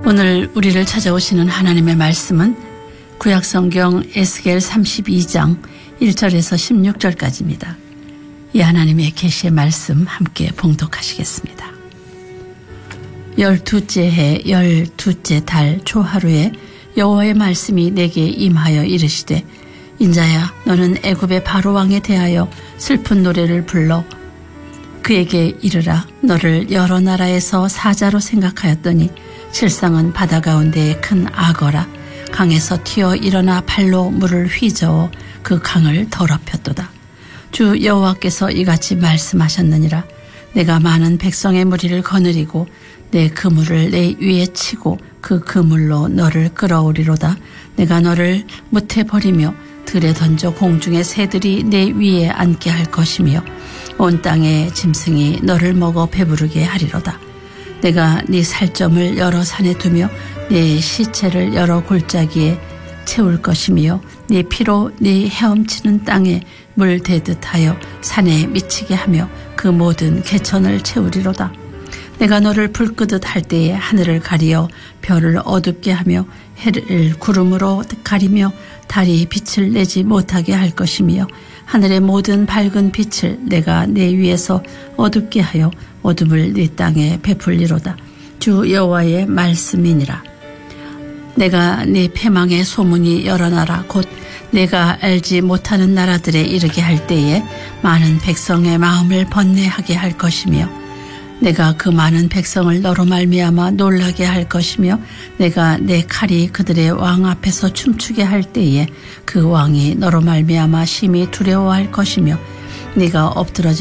오늘 우리를 찾아오시는 하나님의 말씀은 구약성경 에스겔 32장 1절에서 16절까지입니다. 이 하나님의 계시의 말씀 함께 봉독하시겠습니다. 12째 해 12째 달 초하루에 여호와의 말씀이 내게 임하여 이르시되 인자야 너는 애굽의 바로 왕에 대하여 슬픈 노래를 불러 그에게 이르라. 너를 여러 나라에서 사자로 생각하였더니 실상은 바다 가운데의 큰 악어라. 강에서 튀어 일어나 발로 물을 휘저어 그 강을 더럽혔도다. 주 여호와께서 이같이 말씀하셨느니라. 내가 많은 백성의 무리를 거느리고 내 그물을 내 위에 치고 그 그물로 너를 끌어오리로다. 내가 너를 무태 버리며 들에 던져 공중의 새들이 내 위에 앉게 할 것이며 온 땅의 짐승이 너를 먹어 배부르게 하리로다. 내가 네 살점을 여러 산에 두며 네 시체를 여러 골짜기에 채울 것이며 네 피로 네 헤엄치는 땅에 물 대듯 하여 산에 미치게 하며 그 모든 개천을 채우리로다. 내가 너를 불 끄듯 할 때에 하늘을 가리어 별을 어둡게 하며 해를 구름으로 가리며 달이 빛을 내지 못하게 할 것이며 하늘의 모든 밝은 빛을 내가 내 위에서 어둡게 하여 어둠을 네 땅에 베풀리로다. 주 여호와의 말씀이니라. 내가 네 패망의 소문이 여러 나라 곧 내가 알지 못하는 나라들에 이르게 할 때에 많은 백성의 마음을 번뇌하게 할 것이며 내가 그 많은 백성을 너로 말미암아 놀라게 할 것이며 내가 내 칼이 그들의 왕 앞에서 춤추게 할 때에 그 왕이 너로 말미암아 심히 두려워할 것이며 네가 엎드러진